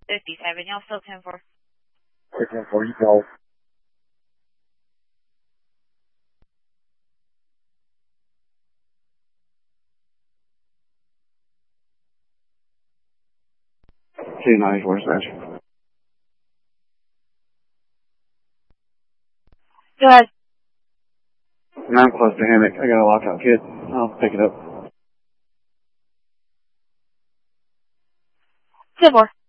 57. Y'all still 10-4. 10-4, you go. C94 smash. Go ahead. I'm close to hammock. I got a lockout kid. I'll pick it up. 10-4.